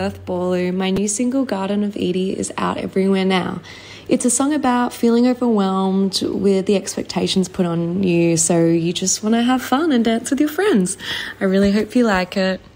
Earth Ballroom, my new single Garden of Edie is out everywhere now. It's a song about feeling overwhelmed with the expectations put on you, so you just want to have fun and dance with your friends. I really hope you like it.